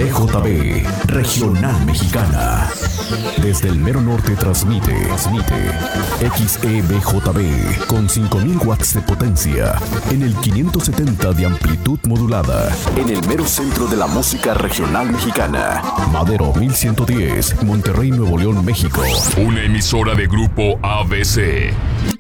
BJB, Regional Mexicana. Desde el mero norte transmite XEBJB con 5000 watts de potencia en el 570 de amplitud modulada en el mero centro de la música regional mexicana. Madero 1110, Monterrey, Nuevo León, México. Una emisora de Grupo ABC